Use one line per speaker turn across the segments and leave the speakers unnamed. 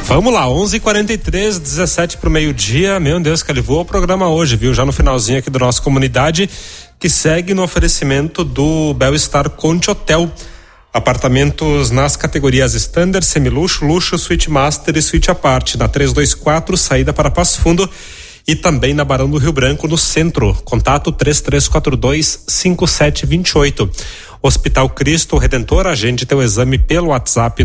Vamos lá, 11h43, 17 para o meio-dia. Meu Deus, que ele voa o programa hoje, viu? Já no finalzinho aqui do nosso Comunidade, que segue no oferecimento do Bel-Star Conte Hotel. Apartamentos nas categorias Standard, Semiluxo, Luxo, Suite Master e Suite à parte. Na 324, saída para Passo Fundo. E também na Barão do Rio Branco, no centro. Contato 3342-5728. Hospital Cristo Redentor, agende teu exame pelo WhatsApp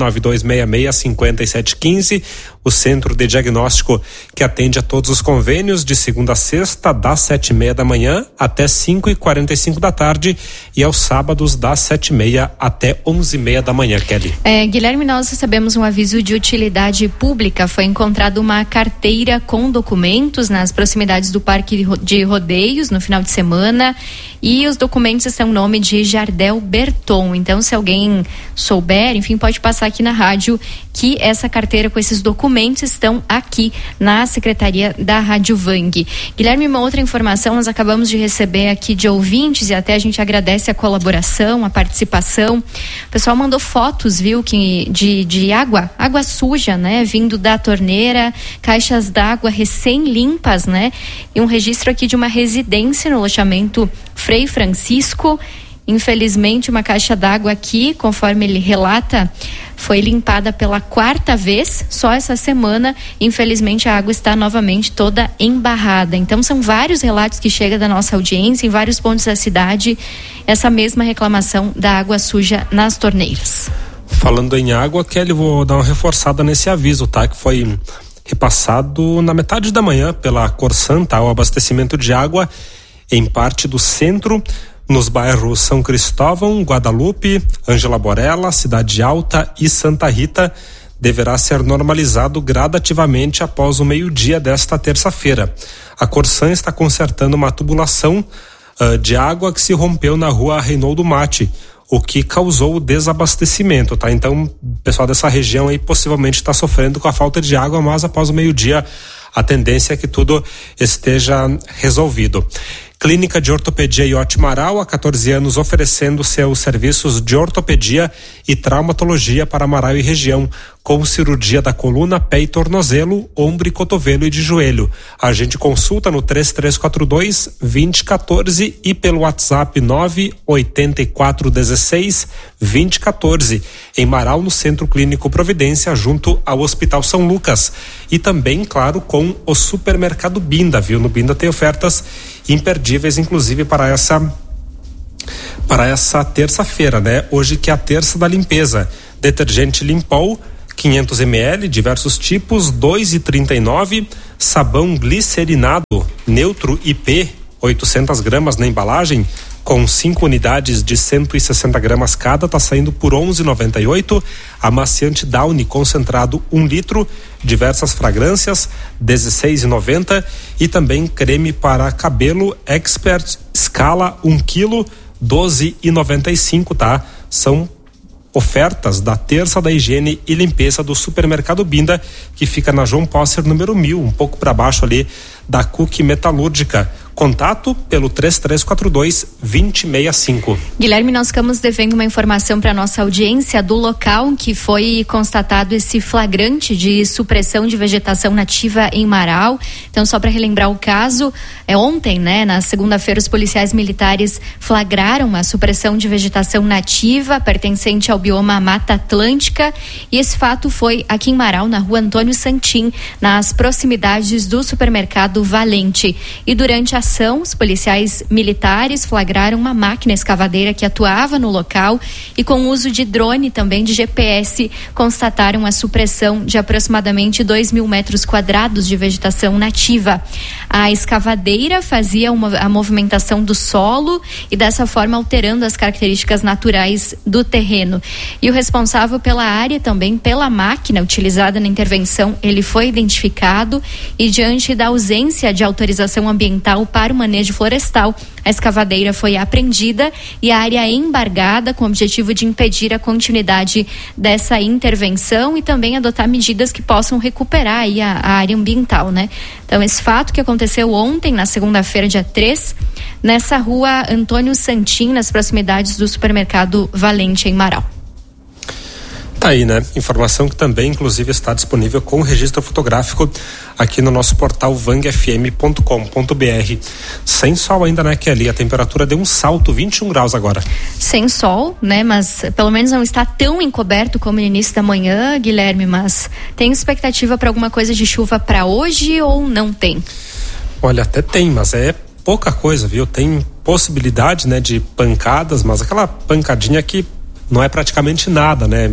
99266-5715. O centro de diagnóstico que atende a todos os convênios de segunda a sexta, das 7:30 da manhã até 5:45 da tarde, e aos sábados das 7:30 até 11:30 da manhã, Kelly.
Guilherme, nós recebemos um aviso de utilidade pública. Foi encontrada uma carteira com documentos nas proximidades do Parque de Rodeios no final de semana, e os documentos estão em nome de Jardel Berton. Então, se alguém souber, enfim, pode passar aqui na rádio que essa carteira com esses documentos estão aqui na Secretaria da Rádio Vang. Guilherme, uma outra informação nós acabamos de receber aqui de ouvintes, e até a gente agradece a colaboração, a participação. O pessoal mandou fotos, viu, de água suja, né, vindo da torneira, caixas d'água recém-limpas, né, e um registro aqui de uma residência no loteamento Frei Francisco. Infelizmente, uma caixa d'água aqui, conforme ele relata, foi limpada pela 4ª vez só essa semana. Infelizmente, a água está novamente toda embarrada. Então, são vários relatos que chegam da nossa audiência em vários pontos da cidade, essa mesma reclamação da água suja nas torneiras.
Falando em água, Kelly, vou dar uma reforçada nesse aviso, tá? Que foi repassado na metade da manhã pela Corsan, tá? O abastecimento de água em parte do centro, nos bairros São Cristóvão, Guadalupe, Ângela Borella, Cidade Alta e Santa Rita, deverá ser normalizado gradativamente após o meio-dia desta terça-feira. A Corsan está consertando uma tubulação de água que se rompeu na rua Reinaldo Mate, o que causou o desabastecimento, tá? Então, o pessoal dessa região aí possivelmente está sofrendo com a falta de água, mas após o meio-dia a tendência é que tudo esteja resolvido. Clínica de Ortopedia Iote Amaral, há 14 anos oferecendo seus serviços de ortopedia e traumatologia para Amaral e região, com cirurgia da coluna, pé e tornozelo, ombro e cotovelo e de joelho. A gente consulta no 3342-2014 e pelo WhatsApp 98416-2014. Em Amaral, no Centro Clínico Providência, junto ao Hospital São Lucas. E também, claro, com o Supermercado Binda, viu? No Binda tem ofertas imperdíveis, inclusive para essa terça-feira, né? Hoje, que é a terça da limpeza. Detergente Limpol 500 ml, diversos tipos, 2,39. Sabão glicerinado neutro IP 800 gramas na embalagem, com 5 unidades de 160 gramas cada, tá saindo por 11,98. Amaciante Downy concentrado 1 litro, diversas fragrâncias, 16,90. E também creme para cabelo Expert Scala 1 kg, 12,95, tá? São ofertas da terça da higiene e limpeza do Supermercado Binda, que fica na João Posser, número 1000, um pouco para baixo ali da Cook Metalúrgica. Contato pelo 3342-2065.
Guilherme, nós ficamos devendo uma informação para nossa audiência do local que foi constatado esse flagrante de supressão de vegetação nativa em Amaral. Então, só para relembrar o caso, ontem, né, na segunda-feira, os policiais militares flagraram a supressão de vegetação nativa pertencente ao bioma Mata Atlântica, e esse fato foi aqui em Amaral, na rua Antônio Santim, nas proximidades do supermercado Valente. E durante a ação, os policiais militares flagraram uma máquina escavadeira que atuava no local, e com o uso de drone, também de GPS, constataram a supressão de aproximadamente 2.000 metros quadrados de vegetação nativa. A escavadeira fazia a movimentação do solo e dessa forma alterando as características naturais do terreno. E o responsável pela área, também pela máquina utilizada na intervenção, ele foi identificado, e diante da ausência de autorização ambiental para o manejo florestal, a escavadeira foi apreendida e a área embargada, com o objetivo de impedir a continuidade dessa intervenção e também adotar medidas que possam recuperar aí a área ambiental, né? Então, esse fato que aconteceu ontem, na segunda-feira, dia 3, nessa rua Antônio Santim, nas proximidades do supermercado Valente, em Amaral.
Tá aí, né? Informação que também, inclusive, está disponível com registro fotográfico aqui no nosso portal vangfm.com.br. Sem sol ainda, né, Kelly? A temperatura deu um salto, 21 graus agora.
Sem sol, né? Mas pelo menos não está tão encoberto como no início da manhã, Guilherme, mas tem expectativa para alguma coisa de chuva para hoje ou não tem?
Olha, até tem, mas é pouca coisa, viu? Tem possibilidade, né, de pancadas, mas aquela pancadinha que não é praticamente nada, né?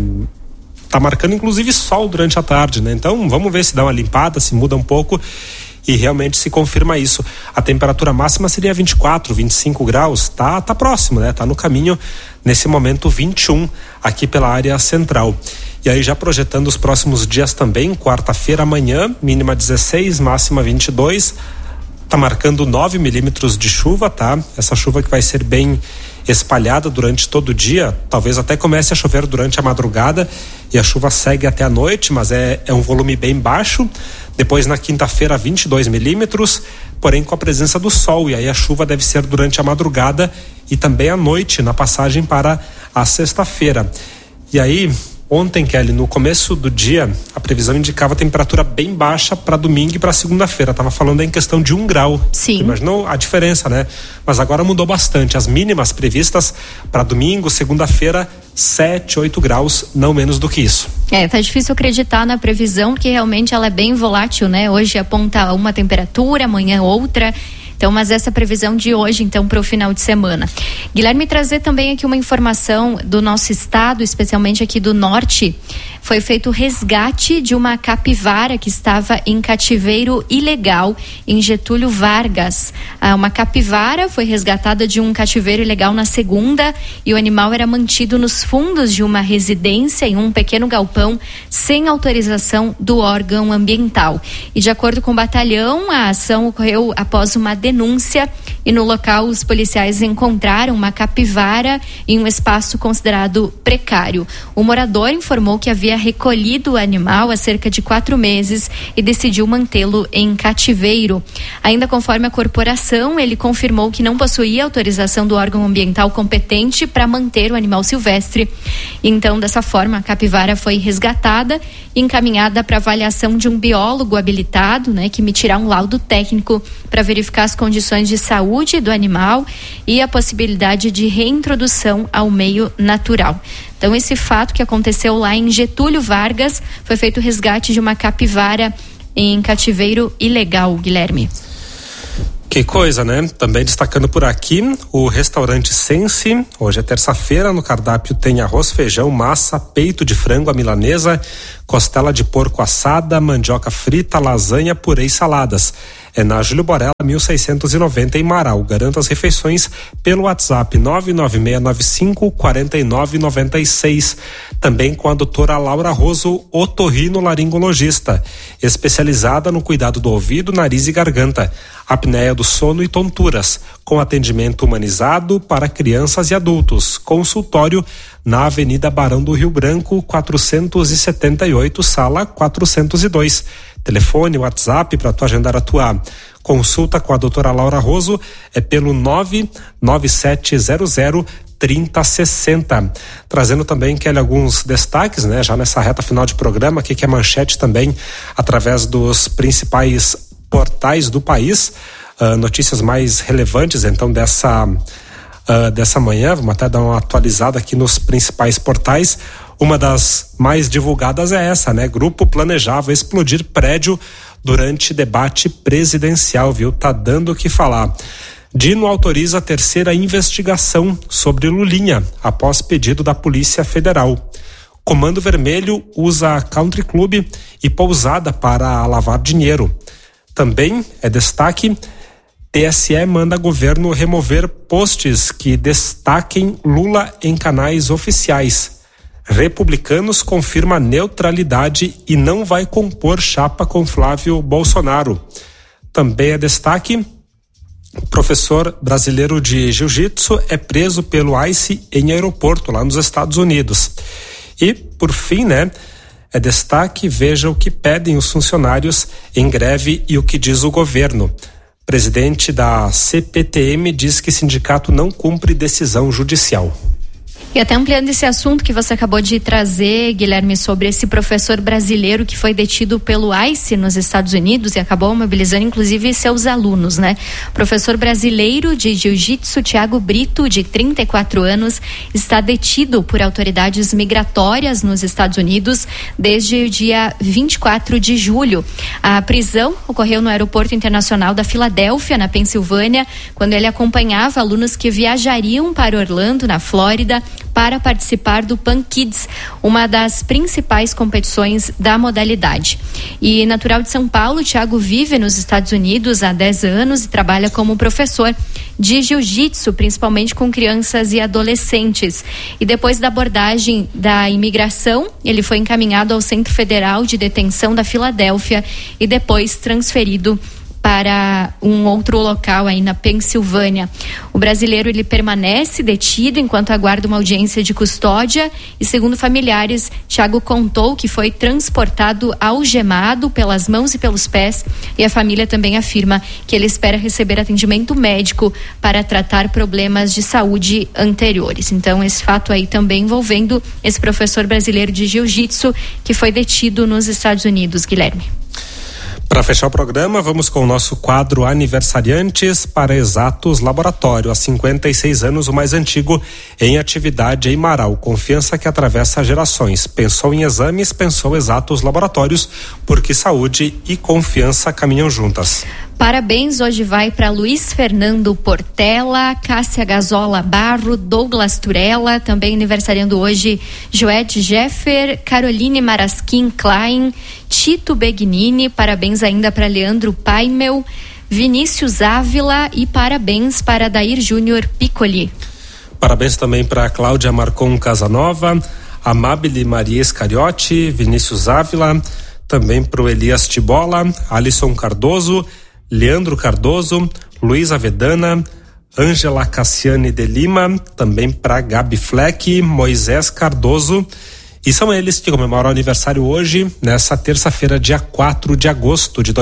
Tá marcando inclusive sol durante a tarde, né? Então vamos ver se dá uma limpada, se muda um pouco e realmente se confirma isso. A temperatura máxima seria 24, 25 graus, tá próximo, né? Tá no caminho, nesse momento 21 aqui pela área central. E aí já projetando os próximos dias também, quarta-feira, amanhã, mínima 16, máxima 22, tá marcando 9 milímetros de chuva, tá? Essa chuva que vai ser bem espalhada durante todo o dia, talvez até comece a chover durante a madrugada e a chuva segue até a noite, mas é um volume bem baixo. Depois na quinta-feira 22 milímetros, porém com a presença do sol, e aí a chuva deve ser durante a madrugada e também à noite na passagem para a sexta-feira. E aí ontem, Kelly, no começo do dia, a previsão indicava temperatura bem baixa para domingo e para segunda-feira. Tava falando em questão de 1 grau.
Sim.
Imaginou a diferença, né? Mas agora mudou bastante. As mínimas previstas para domingo, segunda-feira, 7, 8 graus, não menos do que isso.
Tá difícil acreditar na previsão, que realmente ela é bem volátil, né? Hoje aponta uma temperatura, amanhã outra. Então, mas essa previsão de hoje, então, para o final de semana. Guilherme, trazer também aqui uma informação do nosso estado, especialmente aqui do norte. Foi feito o resgate de uma capivara que estava em cativeiro ilegal em Getúlio Vargas. Uma capivara foi resgatada de um cativeiro ilegal na segunda e o animal era mantido nos fundos de uma residência em um pequeno galpão sem autorização do órgão ambiental. E de acordo com o batalhão, a ação ocorreu após uma denúncia e no local os policiais encontraram uma capivara em um espaço considerado precário. O morador informou que havia recolhido o animal há cerca de 4 meses e decidiu mantê-lo em cativeiro. Ainda conforme a corporação, ele confirmou que não possuía autorização do órgão ambiental competente para manter o animal silvestre. Então, dessa forma, a capivara foi resgatada e encaminhada para avaliação de um biólogo habilitado, né, que emitirá um laudo técnico para verificar as condições de saúde do animal e a possibilidade de reintrodução ao meio natural. Então, esse fato que aconteceu lá em Getúlio Vargas, foi feito o resgate de uma capivara em cativeiro ilegal, Guilherme.
Que coisa, né? Também destacando por aqui o restaurante Sense. Hoje é terça-feira, no cardápio tem arroz, feijão, massa, peito de frango à milanesa, costela de porco assada, mandioca frita, lasanha, purê e saladas. É na Júlio Borella, 1690 em Marau. Garanta as refeições pelo WhatsApp 99695-4996. Também com a doutora Laura Roso, otorrinolaringologista, especializada no cuidado do ouvido, nariz e garganta, apneia do sono e tonturas, com atendimento humanizado para crianças e adultos. Consultório na Avenida Barão do Rio Branco, 478, sala 402. Telefone, WhatsApp para tu agendar a tua consulta com a doutora Laura Roso é pelo 99700-3060. Trazendo também, Kelly, alguns destaques, né? Já nessa reta final de programa, aqui que é manchete também através dos principais portais do país, notícias mais relevantes então dessa manhã. Vamos até dar uma atualizada aqui nos principais portais. Uma das mais divulgadas é essa, né? Grupo planejava explodir prédio durante debate presidencial, viu? Tá dando o que falar. Dino autoriza a terceira investigação sobre Lulinha, após pedido da Polícia Federal. Comando Vermelho usa Country Club e pousada para lavar dinheiro. Também é destaque: TSE manda governo remover posts que destaquem Lula em canais oficiais. Republicanos confirma neutralidade e não vai compor chapa com Flávio Bolsonaro. Também é destaque: professor brasileiro de jiu-jitsu é preso pelo ICE em aeroporto lá nos Estados Unidos. E, por fim, né, é destaque: veja o que pedem os funcionários em greve e o que diz o governo. Presidente da CPTM diz que sindicato não cumpre decisão judicial.
E até ampliando esse assunto que você acabou de trazer, Guilherme, sobre esse professor brasileiro que foi detido pelo ICE nos Estados Unidos e acabou mobilizando inclusive seus alunos, né? Professor brasileiro de jiu-jitsu, Thiago Brito, de 34 anos, está detido por autoridades migratórias nos Estados Unidos desde o dia 24 de julho. A prisão ocorreu no Aeroporto Internacional da Filadélfia, na Pensilvânia, quando ele acompanhava alunos que viajariam para Orlando, na Flórida, para participar do Pan Kids, uma das principais competições da modalidade. E natural de São Paulo, Thiago vive nos Estados Unidos há 10 anos e trabalha como professor de jiu-jitsu, principalmente com crianças e adolescentes. E depois da abordagem da imigração, ele foi encaminhado ao Centro Federal de Detenção da Filadélfia e depois transferido para um outro local aí na Pensilvânia. O brasileiro, ele permanece detido enquanto aguarda uma audiência de custódia e, segundo familiares, Thiago contou que foi transportado algemado pelas mãos e pelos pés, e a família também afirma que ele espera receber atendimento médico para tratar problemas de saúde anteriores. Então, esse fato aí também envolvendo esse professor brasileiro de jiu-jitsu que foi detido nos Estados Unidos, Guilherme.
Para fechar o programa, vamos com o nosso quadro Aniversariantes para Exatos Laboratório. Há 56 anos, o mais antigo em atividade em Marau. Confiança que atravessa gerações. Pensou em exames, pensou Exatos Laboratórios, porque saúde e confiança caminham juntas.
Parabéns hoje vai para Luiz Fernando Portela, Cássia Gazola Barro, Douglas Turella, também aniversariando hoje Joete Jeffer, Caroline Marasquim Klein, Tito Begnini, parabéns ainda para Leandro Paimel, Vinícius Ávila e parabéns para Dair Júnior Piccoli.
Parabéns também para Cláudia Marcon Casanova, Amabile Maria Escariotti, Vinícius Ávila, também para o Elias Tibola, Alisson Cardoso, Leandro Cardoso, Luiz Avedana, Ângela Cassiane de Lima, também para Gabi Fleck, Moisés Cardoso, e são eles que comemoram o aniversário hoje, nessa terça-feira, dia 4 de agosto de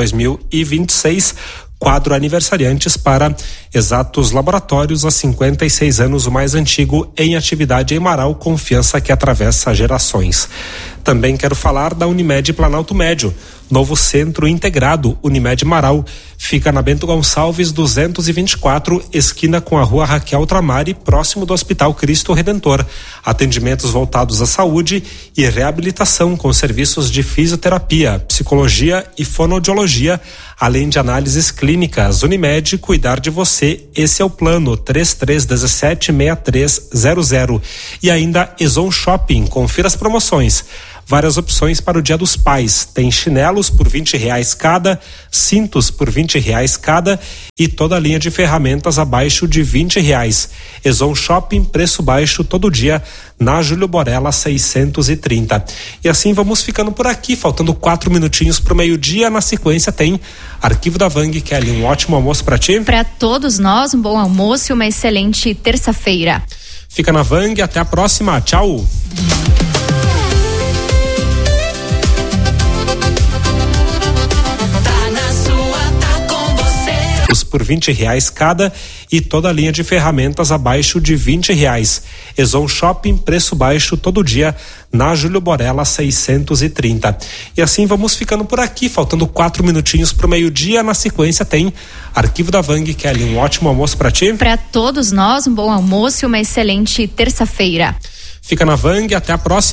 2026, quadro Aniversariantes para Exatos Laboratórios, há 56 anos, o mais antigo em atividade em Marau, confiança que atravessa gerações. Também quero falar da Unimed Planalto Médio, novo centro integrado Unimed Marau, fica na Bento Gonçalves 224, esquina com a rua Raquel Tramari, próximo do Hospital Cristo Redentor. Atendimentos voltados à saúde e reabilitação com serviços de fisioterapia, psicologia e fonoaudiologia, além de análises clínicas. Unimed, cuidar de você, esse é o plano. 3317-6300. E ainda Ezon Shopping, confira as promoções. Várias opções para o Dia dos Pais. Tem chinelos por R$20 cada, cintos por R$20 cada e toda a linha de ferramentas abaixo de R$20. Ezon Shopping, preço baixo todo dia, na Júlio Borella 630. E assim vamos ficando por aqui, faltando 4 minutinhos para o meio-dia. Na sequência tem Arquivo da Vang. Kelly, um ótimo almoço para ti.
Para todos nós, um bom almoço e uma excelente terça-feira.
Fica na Vang, até a próxima. Tchau. Por R$20 cada e toda a linha de ferramentas abaixo de R$20. Ezon Shopping, preço baixo todo dia, na Júlio Borella 630. E assim vamos ficando por aqui, faltando 4 minutinhos para o meio-dia. Na sequência tem Arquivo da Vang. Kelly, um ótimo almoço para ti.
Para todos nós, um bom almoço e uma excelente terça-feira.
Fica na Vang, até a próxima.